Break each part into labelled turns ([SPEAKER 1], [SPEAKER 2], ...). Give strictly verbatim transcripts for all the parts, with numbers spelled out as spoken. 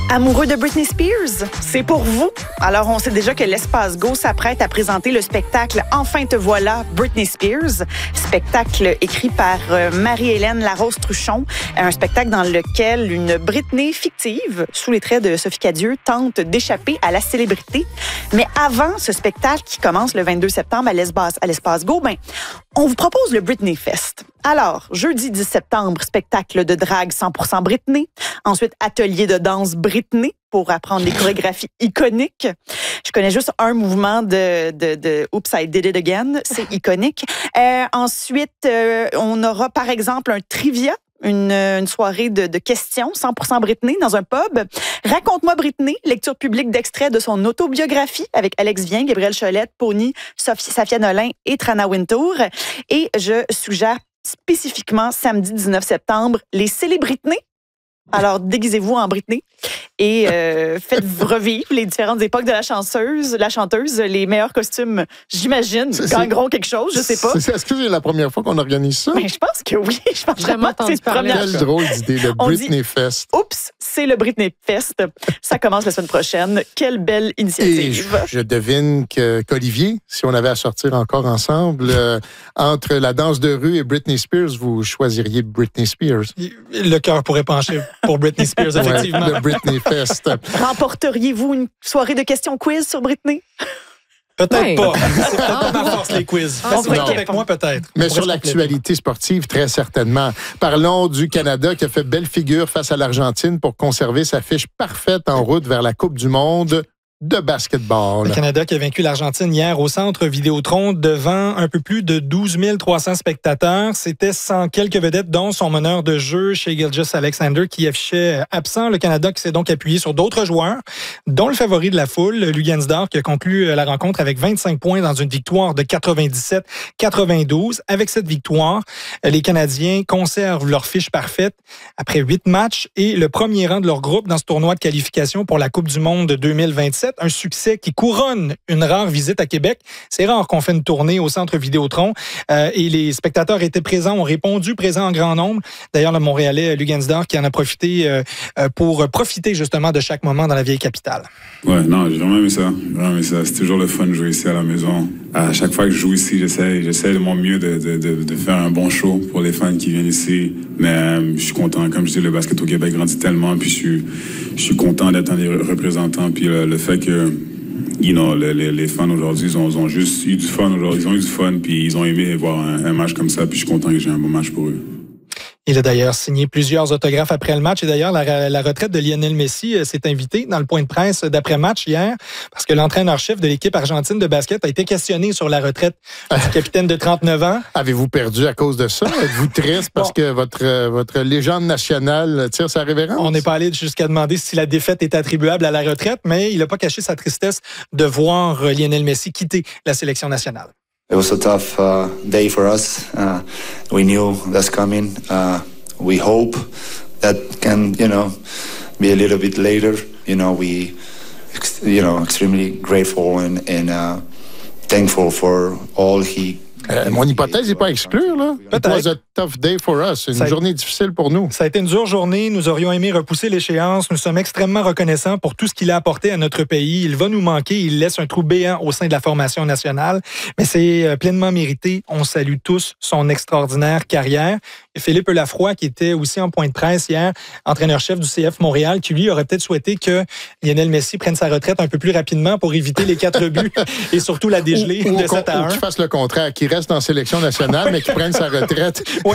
[SPEAKER 1] Amoureux de Britney Spears, c'est pour vous. Alors, on sait déjà que l'Espace Go s'apprête à présenter le spectacle « Enfin te voilà, Britney Spears », spectacle écrit par euh, Marie-Hélène Larose-Truchon, un spectacle dans lequel une Britney fictive, sous les traits de Sophie Cadieux, tente d'échapper à la célébrité. Mais avant ce spectacle qui commence le vingt-deux septembre à l'Espace, à l'Espace Go, ben, on vous propose le Britney Fest. Alors, jeudi dix septembre, spectacle de drague cent pour cent Britney. Ensuite, atelier de danse Britney pour apprendre les chorégraphies iconiques. Je connais juste un mouvement de, de, de Oops, I Did It Again. C'est iconique. Euh, ensuite, euh, on aura par exemple un trivia. Une, une soirée de, de questions cent pour cent Britney dans un pub. Raconte-moi Britney, lecture publique d'extraits de son autobiographie avec Alex Vien, Gabrielle Cholette, Pony, Sophie, Safia Nolin et Trana Wintour. Et je suggère spécifiquement samedi dix-neuf septembre les Célébritney. Alors, déguisez-vous en Britney et euh, faites revivre les différentes époques de la chanteuse, la chanteuse, les meilleurs costumes, j'imagine, gagneront quelque chose, je sais pas.
[SPEAKER 2] C'est, est-ce que c'est la première fois qu'on organise ça?
[SPEAKER 1] Mais je pense que oui. Je pense
[SPEAKER 3] vraiment
[SPEAKER 1] que c'est la première
[SPEAKER 2] Quelle drôle d'idée, le Britney Fest.
[SPEAKER 1] Oups, c'est le Britney Fest. Ça commence la semaine prochaine. Quelle belle initiative.
[SPEAKER 2] Et je, je devine que, qu'Olivier, si on avait à sortir encore ensemble, euh, entre la danse de rue et Britney Spears, vous choisiriez Britney Spears.
[SPEAKER 4] Le cœur pourrait pencher pour Britney Spears, effectivement.
[SPEAKER 2] Ouais, le Britney Fest.
[SPEAKER 1] Remporteriez-vous une soirée de questions quiz sur Britney?
[SPEAKER 4] Peut-être
[SPEAKER 3] ouais.
[SPEAKER 4] pas. C'est peut-être pas ma force, les quiz.
[SPEAKER 1] On
[SPEAKER 4] Facile
[SPEAKER 1] non.
[SPEAKER 4] avec moi, peut-être.
[SPEAKER 2] Mais
[SPEAKER 4] On
[SPEAKER 2] sur
[SPEAKER 4] pourrait
[SPEAKER 2] l'actualité sportive, très certainement. Parlons du Canada qui a fait belle figure face à l'Argentine pour conserver sa fiche parfaite en route vers la Coupe du monde de basketball.
[SPEAKER 4] Le Canada qui a vaincu l'Argentine hier au centre Vidéotron devant un peu plus de douze mille trois cents spectateurs. C'était sans quelques vedettes, dont son meneur de jeu chez Gilgeous-Alexander qui affichait absent. Le Canada qui s'est donc appuyé sur d'autres joueurs, dont le favori de la foule, Lugansdorf, qui a conclu la rencontre avec vingt-cinq points dans une victoire de quatre-vingt-dix-sept quatre-vingt-douze. Avec cette victoire, les Canadiens conservent leur fiche parfaite après huit matchs et le premier rang de leur groupe dans ce tournoi de qualification pour la Coupe du monde deux mille vingt-sept. Un succès qui couronne une rare visite à Québec. C'est rare qu'on fait une tournée au centre Vidéotron euh, et les spectateurs étaient présents, ont répondu présents en grand nombre. D'ailleurs, le Montréalais Lugansdorf qui en a profité euh, pour profiter justement de chaque moment dans la vieille capitale.
[SPEAKER 5] Ouais, non, j'ai vraiment aimé ça. J'ai vraiment aimé ça. C'est toujours le fun de jouer ici à la maison. À chaque fois que je joue ici, j'essaie, j'essaie de mon mieux de, de, de, de faire un bon show pour les fans qui viennent ici. Mais euh, je suis content. Comme je dis, le basket au Québec grandit tellement. Puis je suis, je suis content d'être un des représentants. Puis le, le fait que, you know, les, les, les fans aujourd'hui, ils ont, ils ont juste eu du fun aujourd'hui. Ils ont eu du fun. Puis ils ont aimé voir un, un match comme ça. Puis je suis content que j'ai un bon match pour eux.
[SPEAKER 4] Il a d'ailleurs signé plusieurs autographes après le match. Et d'ailleurs, la, la retraite de Lionel Messi euh, s'est invitée dans le point de presse d'après-match hier parce que l'entraîneur-chef de l'équipe argentine de basket a été questionné sur la retraite du capitaine de trente-neuf ans.
[SPEAKER 2] Avez-vous perdu à cause de ça? Êtes-vous triste parce bon. que votre, euh, votre légende nationale tire sa révérence?
[SPEAKER 4] On n'est pas allé jusqu'à demander si la défaite est attribuable à la retraite, mais il n'a pas caché sa tristesse de voir Lionel Messi quitter la sélection nationale.
[SPEAKER 6] It was a tough uh, day for us. Uh, we knew that's coming. Uh, we hope that can, you know, be a little bit later. You know, we, ex- you know, extremely grateful and, and uh, thankful for all he.
[SPEAKER 2] Euh, mon hypothèse n'est pas à exclure, là. It was a tough day for us. Une
[SPEAKER 4] ça
[SPEAKER 2] journée difficile pour nous.
[SPEAKER 4] Ça a été une dure journée. Nous aurions aimé repousser l'échéance. Nous sommes extrêmement reconnaissants pour tout ce qu'il a apporté à notre pays. Il va nous manquer. Il laisse un trou béant au sein de la formation nationale. Mais c'est pleinement mérité. On salue tous son extraordinaire carrière. Et Philippe Lafroy, qui était aussi en point de presse hier, entraîneur-chef du C F Montréal, qui lui aurait peut-être souhaité que Lionel Messi prenne sa retraite un peu plus rapidement pour éviter les quatre buts et surtout la dégelée
[SPEAKER 2] ou, ou
[SPEAKER 4] de sept à un.
[SPEAKER 2] Ou qu'il fasse le contraire, qu'il reste en sélection nationale, mais qu'il prenne sa retraite
[SPEAKER 4] oui.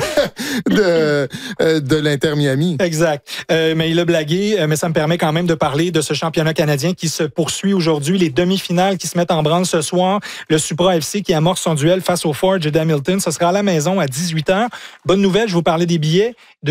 [SPEAKER 2] de, de, de, de l'Inter Miami.
[SPEAKER 4] Exact. Euh, mais il a blagué, mais ça me permet quand même de parler de ce championnat canadien qui se poursuit aujourd'hui. Les demi-finales qui se mettent en branle ce soir. Le Supra F C qui amorce son duel face au Forge d'Hamilton. Ce sera à la maison à dix-huit heures. Bonne nouvelle, je vous parlais des billets. De